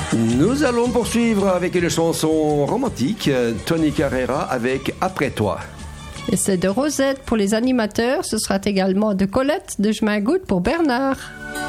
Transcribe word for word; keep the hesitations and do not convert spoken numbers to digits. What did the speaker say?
Nous allons poursuivre avec une chanson romantique, Tony Carrera avec Après toi. Et c'est de Rosette pour les animateurs, ce sera également de Colette de Chemin Goutte pour Bernard.